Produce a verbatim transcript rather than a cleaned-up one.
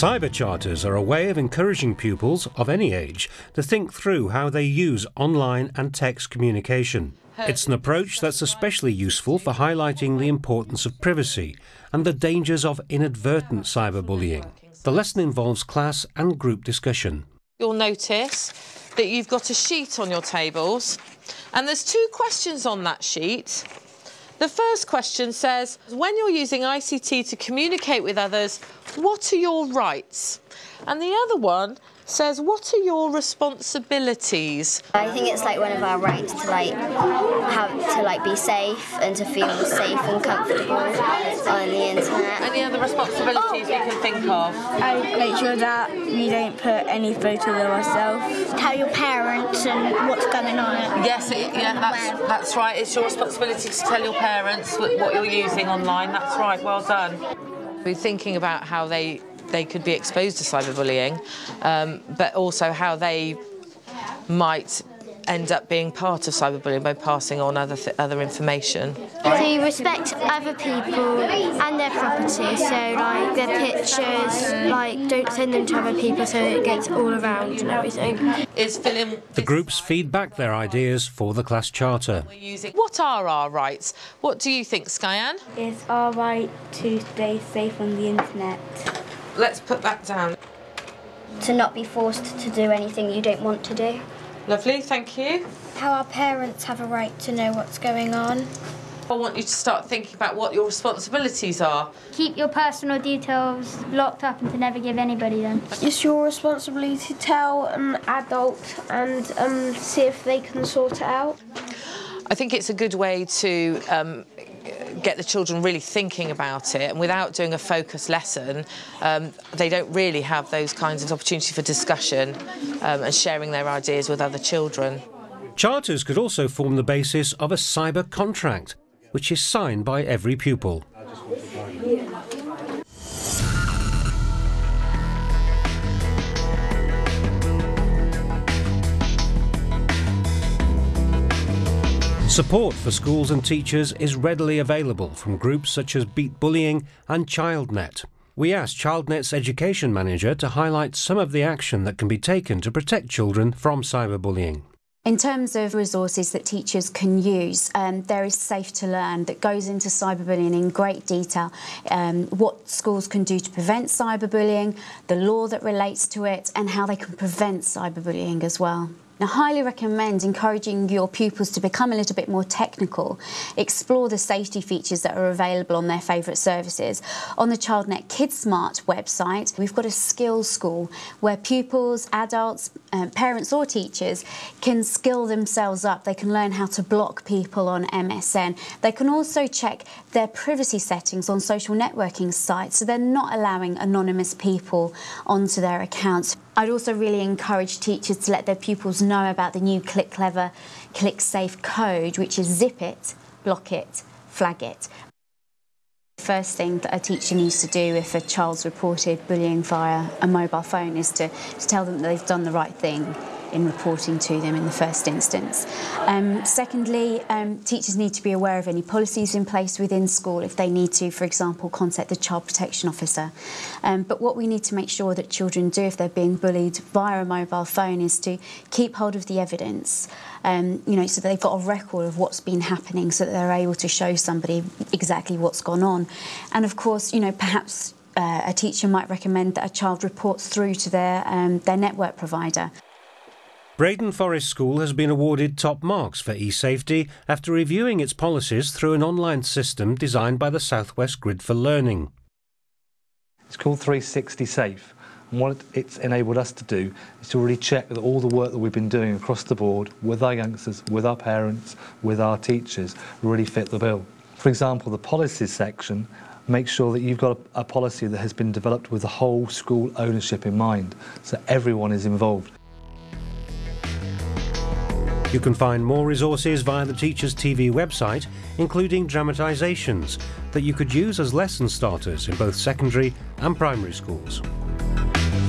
Cyber charters are a way of encouraging pupils of any age to think through how they use online and text communication. It's an approach that's especially useful for highlighting the importance of privacy and the dangers of inadvertent cyberbullying. The lesson involves class and group discussion. You'll notice that you've got a sheet on your tables, and there's two questions on that sheet. The first question says, when you're using I C T to communicate with others, what are your rights? And the other one says, what are your responsibilities? I think it's like one of our rights to like have to like be safe and to feel safe and comfortable on the internet. Any other responsibilities you can think of? I make sure that we don't put any photos of ourselves. Tell your parents and what's going on. Yes, it, yeah, that's, that's right. It's your responsibility to tell your parents what you're using online. That's right, well done. We're thinking about how they they could be exposed to cyberbullying, um, but also how they might end up being part of cyberbullying by passing on other th other information. To respect other people and their property, so like their pictures, like don't send them to other people so it gets all around and everything. Is filling The groups feed back their ideas for the class charter. What are our rights? What do you think, Skyan? It's our right to stay safe on the internet. Let's put that down. To not be forced to do anything you don't want to do. Lovely, thank you. How our parents have a right to know what's going on. I want you to start thinking about what your responsibilities are. Keep your personal details locked up and to never give anybody them. It's your responsibility to tell an adult and um, see if they can sort it out. I think it's a good way to um, get the children really thinking about it, and without doing a focused lesson, um, they don't really have those kinds of opportunity for discussion um, and sharing their ideas with other children. Charters could also form the basis of a cyber contract, which is signed by every pupil. Support for schools and teachers is readily available from groups such as Beat Bullying and ChildNet. We asked ChildNet's education manager to highlight some of the action that can be taken to protect children from cyberbullying. In terms of resources that teachers can use, um, there is Safe to Learn that goes into cyberbullying in great detail, um, what schools can do to prevent cyberbullying, the law that relates to it, and how they can prevent cyberbullying as well. I highly recommend encouraging your pupils to become a little bit more technical, explore the safety features that are available on their favourite services. On the ChildNet KidSmart website, we've got a skills school where pupils, adults, um, parents or teachers can skill themselves up. They can learn how to block people on M S N. They can also check their privacy settings on social networking sites, so they're not allowing anonymous people onto their accounts. I'd also really encourage teachers to let their pupils know about the new Click Clever, Click Safe code, which is zip it, block it, flag it. The first thing that a teacher needs to do if a child's reported bullying via a mobile phone is to, to tell them that they've done the right thing in reporting to them in the first instance. Um, secondly, um, teachers need to be aware of any policies in place within school if they need to, for example, contact the Child Protection Officer. Um, but what we need to make sure that children do if they're being bullied via a mobile phone is to keep hold of the evidence, um, you know, so that they've got a record of what's been happening so that they're able to show somebody exactly what's gone on. And of course, you know, perhaps uh, a teacher might recommend that a child reports through to their, um, their network provider. Breydon Forest School has been awarded top marks for e-safety after reviewing its policies through an online system designed by the South West Grid for Learning. It's called three sixty Safe, and what it's enabled us to do is to really check that all the work that we've been doing across the board with our youngsters, with our parents, with our teachers really fit the bill. For example, the policies section makes sure that you've got a, a policy that has been developed with the whole school ownership in mind, so everyone is involved. You can find more resources via the Teachers T V website, including dramatisations that you could use as lesson starters in both secondary and primary schools.